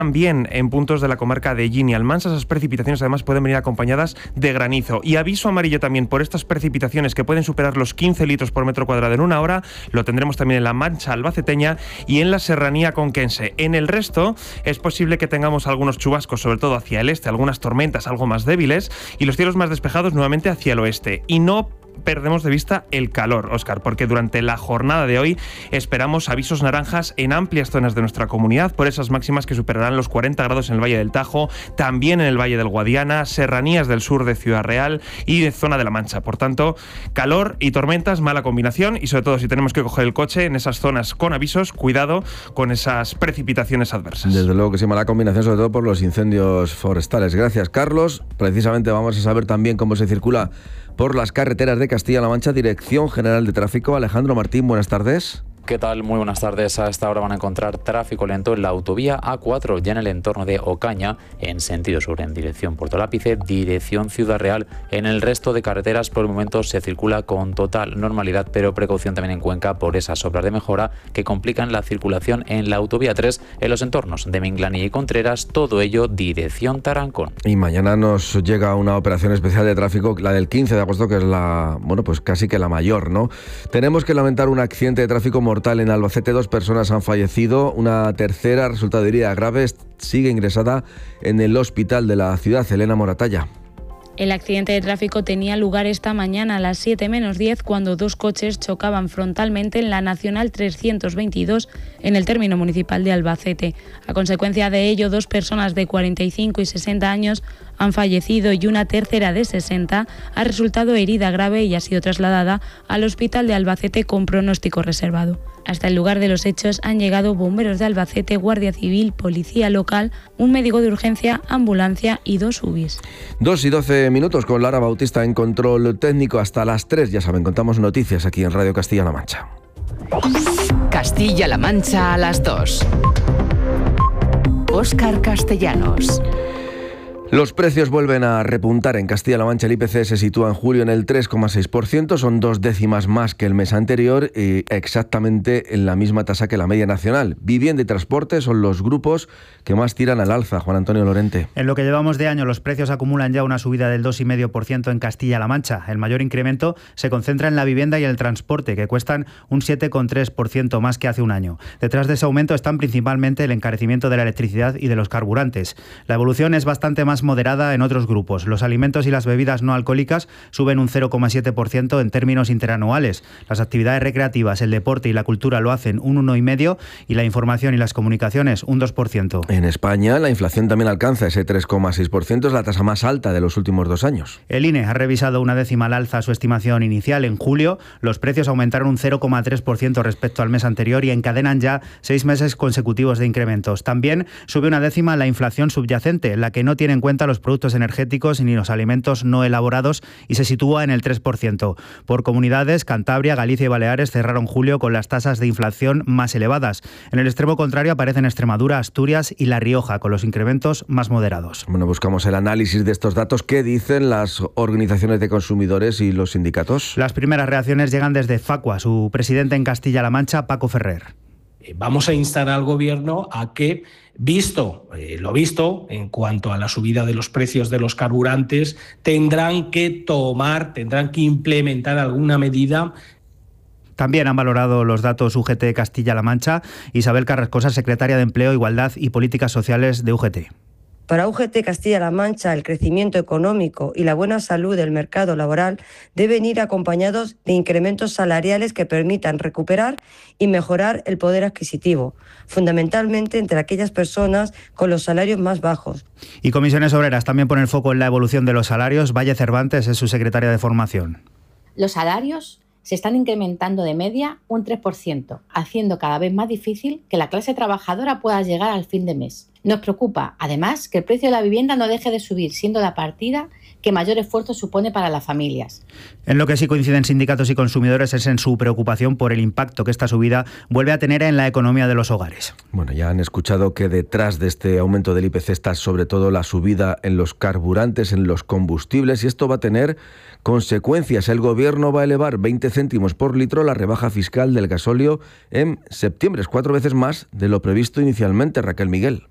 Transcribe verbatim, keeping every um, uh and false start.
También en puntos de la comarca de Llín y Almansa, esas precipitaciones además pueden venir acompañadas de granizo. Y aviso amarillo también por estas precipitaciones que pueden superar los quince litros por metro cuadrado en una hora. Lo tendremos también en la Mancha albaceteña y en la serranía conquense. En el resto es posible que tengamos algunos chubascos, sobre todo hacia el este, algunas tormentas algo más débiles y los cielos más despejados nuevamente hacia el oeste. Y no perdemos de vista el calor, Óscar, porque durante la jornada de hoy esperamos avisos naranjas en amplias zonas de nuestra comunidad por esas máximas que superarán los cuarenta grados en el Valle del Tajo, también en el Valle del Guadiana, serranías del sur de Ciudad Real y de zona de La Mancha. Por tanto, calor y tormentas, mala combinación, y sobre todo si tenemos que coger el coche en esas zonas con avisos, cuidado con esas precipitaciones adversas. Desde luego que sí, mala combinación, sobre todo por los incendios forestales. Gracias, Carlos. Precisamente vamos a saber también cómo se circula por las carreteras de Castilla-La Mancha. Dirección General de Tráfico, Alejandro Martín, buenas tardes. ¿Qué tal? Muy buenas tardes. A esta hora van a encontrar tráfico lento en la autovía A cuatro, ya en el entorno de Ocaña, en sentido sur, en dirección Puerto Lápice, dirección Ciudad Real. En el resto de carreteras, por el momento, se circula con total normalidad, pero precaución también en Cuenca por esas obras de mejora que complican la circulación en la autovía tres, en los entornos de Minglanilla y Contreras, todo ello dirección Tarancón. Y mañana nos llega una operación especial de tráfico, la del quince de agosto, que es la, bueno, pues casi que la mayor, ¿no? Tenemos que lamentar un accidente de tráfico mortal en Albacete. Dos personas han fallecido, una tercera resultado de herida grave, sigue ingresada en el hospital de la ciudad. Elena Moratalla. El accidente de tráfico tenía lugar esta mañana a las siete menos diez cuando dos coches chocaban frontalmente en la Nacional trescientos veintidós en el término municipal de Albacete. A consecuencia de ello, dos personas de cuarenta y cinco y sesenta años han fallecido y una tercera de sesenta ha resultado herida grave y ha sido trasladada al hospital de Albacete con pronóstico reservado. Hasta el lugar de los hechos han llegado bomberos de Albacete, Guardia Civil, Policía Local, un médico de urgencia, ambulancia y dos U B Is. Dos y doce minutos con Lara Bautista en control técnico hasta las tres. Ya saben, contamos noticias aquí en Radio Castilla-La Mancha. Castilla-La Mancha a las dos. Óscar Castellanos. Los precios vuelven a repuntar en Castilla-La Mancha. El I P C se sitúa en julio en el tres coma seis por ciento, son dos décimas más que el mes anterior y exactamente en la misma tasa que la media nacional. Vivienda y transporte son los grupos que más tiran al alza. Juan Antonio Lorente. En lo que llevamos de año, los precios acumulan ya una subida del dos coma cinco por ciento en Castilla-La Mancha. El mayor incremento se concentra en la vivienda y el transporte, que cuestan un siete coma tres por ciento más que hace un año. Detrás de ese aumento están principalmente el encarecimiento de la electricidad y de los carburantes. La evolución es bastante más moderada en otros grupos. Los alimentos y las bebidas no alcohólicas suben un cero coma siete por ciento en términos interanuales. Las actividades recreativas, el deporte y la cultura lo hacen un uno coma cinco por ciento y la información y las comunicaciones un dos por ciento. En España la inflación también alcanza ese tres coma seis por ciento, es la tasa más alta de los últimos dos años. El I N E ha revisado una décima al alza su estimación inicial. En julio los precios aumentaron un cero coma tres por ciento respecto al mes anterior y encadenan ya seis meses consecutivos de incrementos. También sube una décima la inflación subyacente, la que no tiene en cuenta los productos energéticos ni los alimentos no elaborados, y se sitúa en el tres por ciento. Por comunidades, Cantabria, Galicia y Baleares cerraron julio con las tasas de inflación más elevadas. En el extremo contrario aparecen Extremadura, Asturias y La Rioja, con los incrementos más moderados. Bueno, buscamos el análisis de estos datos. ¿Qué dicen las organizaciones de consumidores y los sindicatos? Las primeras reacciones llegan desde Facua. Su presidente en Castilla-La Mancha, Paco Ferrer. Vamos a instar al Gobierno a que, visto eh, lo visto en cuanto a la subida de los precios de los carburantes, tendrán que tomar, tendrán que implementar alguna medida. También han valorado los datos U G T Castilla-La Mancha. Isabel Carrascosa, secretaria de Empleo, Igualdad y Políticas Sociales de U G T. Para U G T Castilla-La Mancha, el crecimiento económico y la buena salud del mercado laboral deben ir acompañados de incrementos salariales que permitan recuperar y mejorar el poder adquisitivo, fundamentalmente entre aquellas personas con los salarios más bajos. Y Comisiones Obreras también pone el foco en la evolución de los salarios. Valle Cervantes es su secretaria de Formación. Los salarios se están incrementando de media un tres por ciento, haciendo cada vez más difícil que la clase trabajadora pueda llegar al fin de mes. Nos preocupa, además, que el precio de la vivienda no deje de subir, siendo la partida que mayor esfuerzo supone para las familias. En lo que sí coinciden sindicatos y consumidores es en su preocupación por el impacto que esta subida vuelve a tener en la economía de los hogares. Bueno, ya han escuchado que detrás de este aumento del I P C está sobre todo la subida en los carburantes, en los combustibles, y esto va a tener consecuencias. El Gobierno va a elevar veinte céntimos por litro la rebaja fiscal del gasóleo en septiembre, es cuatro veces más de lo previsto inicialmente. Raquel Miguel.